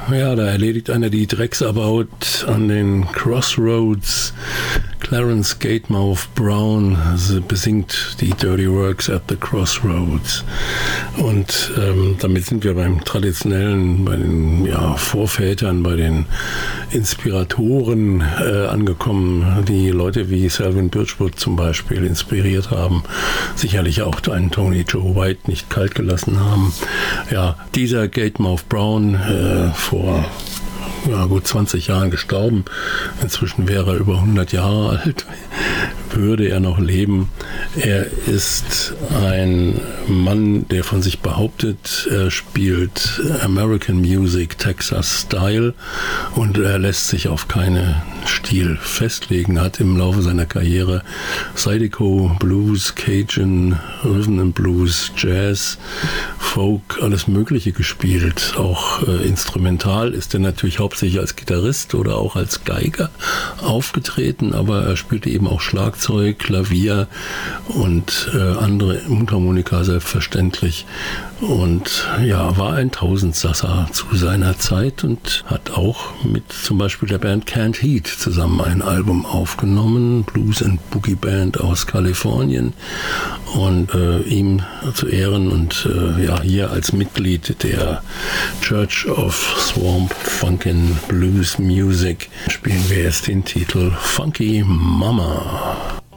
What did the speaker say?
Ja, da erledigt einer die Drecksarbeit an den Crossroads. Clarence Gatemouth Brown besingt die Dirty Works at the Crossroads. Und damit sind wir beim Traditionellen, bei den Vorvätern, bei den Inspiratoren angekommen, die Leute wie Selwyn Birchwood zum Beispiel inspiriert haben, sicherlich auch einen Tony Joe White nicht kalt gelassen haben. Ja, dieser Gatemouth Brown vor gut 20 Jahren gestorben. Inzwischen wäre er über 100 Jahre alt. Würde er noch leben. Er ist ein Mann, der von sich behauptet, er spielt American Music, Texas Style, und er lässt sich auf keinen Stil festlegen. Er hat im Laufe seiner Karriere Zydeco, Blues, Cajun, Rhythm and Blues, Jazz, Folk, alles Mögliche gespielt. Auch instrumental ist er natürlich hauptsächlich als Gitarrist oder auch als Geiger aufgetreten, aber er spielte eben auch Schlagzeug, Klavier und andere Mundharmonika selbstverständlich. Und ja, war ein Tausendsasser zu seiner Zeit und hat auch mit zum Beispiel der Band Canned Heat zusammen ein Album aufgenommen, Blues and Boogie Band aus Kalifornien. Und ihm zu Ehren und hier als Mitglied der Church of Swamp Funkin' Blues Music spielen wir jetzt den Titel Funky Mama.